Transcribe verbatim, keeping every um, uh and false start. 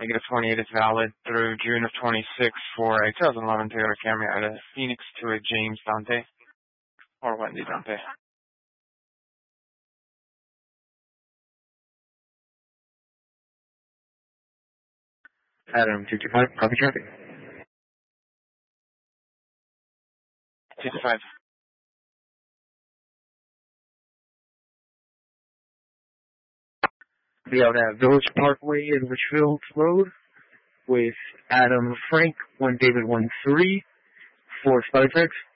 Negative twenty-eight is valid through June of twenty-six for a two thousand eleven Toyota Camry out of Phoenix to a James Dante or Wendy Dante. Adam two two five, copy traffic. two two five. Be out at Village Parkway in Richfield Road with Adam Frank, one David one three for Spider Tracks.